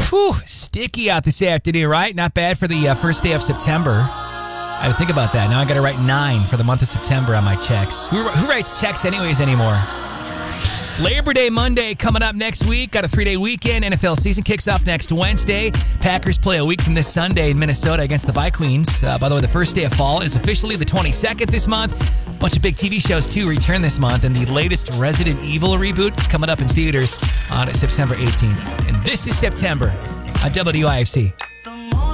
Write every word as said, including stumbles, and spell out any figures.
Whew, sticky out this afternoon, right? Not bad for the uh, first day of September. I had to think about that. Now I got to write nine for the month of September on my checks. Who, who writes checks anyways anymore? Labor Day Monday coming up next week. Got a three-day weekend. N F L season kicks off next Wednesday. Packers play a week from this Sunday in Minnesota against the Vikings. Uh, by the way, the first day of fall is officially the twenty-second this month. A bunch of big T V shows, too, return this month. And the latest Resident Evil reboot is coming up in theaters on September eighteenth. And this is September on W I F C.